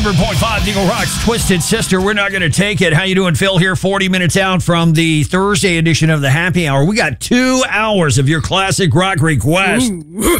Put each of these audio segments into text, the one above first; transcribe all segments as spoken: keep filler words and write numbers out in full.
hundred point five Eagle Rock's Twisted Sister. We're not going to take it. How you doing, Phil? Here, forty minutes out from the Thursday edition of the Happy Hour. We got two hours of your classic rock request.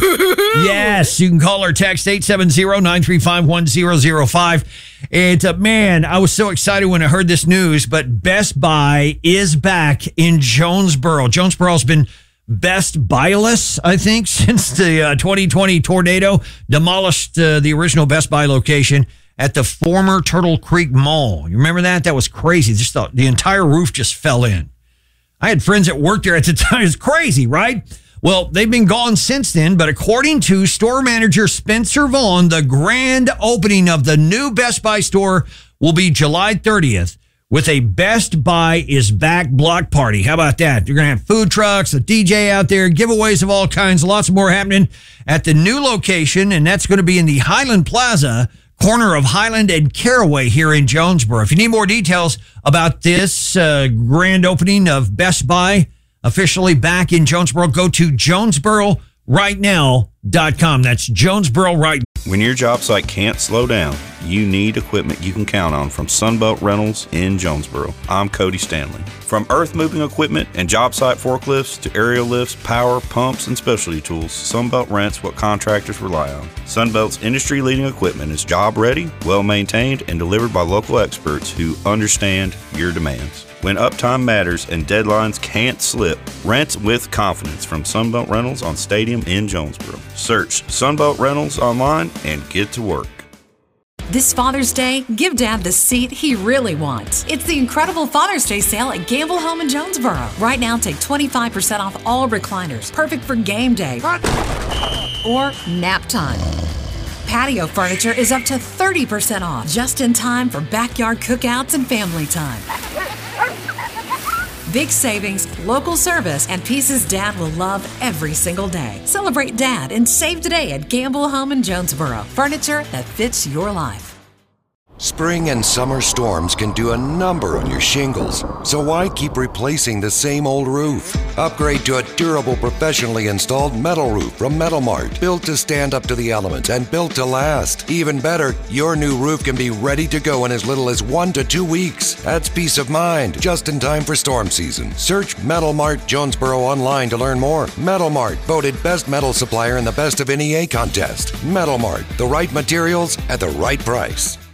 Yes, you can call or text eight seven zero, nine three five, one zero zero five. And uh, man, I was so excited when I heard this news, but Best Buy is back in Jonesboro. Jonesboro's been Best Buy-less, I think, since the uh, twenty twenty tornado demolished uh, the original Best Buy location at the former Turtle Creek Mall. You remember that? That was crazy. Just the, the entire roof just fell in. I had friends that worked there at the time. It's crazy, right? Well, they've been gone since then, but according to store manager Spencer Vaughn, the grand opening of the new Best Buy store will be July thirtieth. With a Best Buy is Back block party. How about that? You're going to have food trucks, a D J out there, giveaways of all kinds, lots more happening at the new location, and that's going to be in the Highland Plaza, corner of Highland and Caraway here in Jonesboro. If you need more details about this uh, grand opening of Best Buy officially back in Jonesboro, go to jonesboro right now dot com. That's Jonesboro right now. When your job site can't slow down, you need equipment you can count on from Sunbelt Rentals in Jonesboro. I'm Cody Stanley. From earth moving equipment and job site forklifts to aerial lifts, power, pumps, and specialty tools, Sunbelt rents what contractors rely on. Sunbelt's industry-leading equipment is job-ready, well-maintained, and delivered by local experts who understand your demands. When uptime matters and deadlines can't slip, rent with confidence from Sunbelt Rentals on Stadium in Jonesboro. Search Sunbelt Rentals online and get to work. This Father's Day, give Dad the seat he really wants. It's the incredible Father's Day sale at Gamble Home in Jonesboro. Right now, take twenty-five percent off all recliners, perfect for game day or nap time. Patio furniture is up to thirty percent off, just in time for backyard cookouts and family time. Big savings, local service, and pieces Dad will love every single day. Celebrate Dad and save today at Gamble Home in Jonesboro. Furniture that fits your life. Spring and summer storms can do a number on your shingles, so why keep replacing the same old roof? Upgrade to a durable, professionally installed metal roof from Metal Mart, built to stand up to the elements and built to last. Even better, your new roof can be ready to go in as little as one to two weeks. That's peace of mind, just in time for storm season. Search Metal Mart Jonesboro online to learn more. Metal Mart, voted best metal supplier in the Best of N E A contest. Metal Mart, the right materials at the right price.